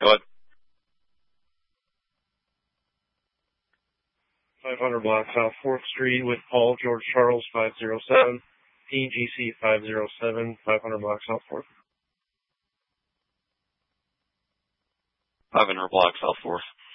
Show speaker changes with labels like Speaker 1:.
Speaker 1: Go ahead.
Speaker 2: 500 block South 4th Street with Paul George Charles 507, PGC 507, 500 block South 4th.
Speaker 1: 500 block South 4th.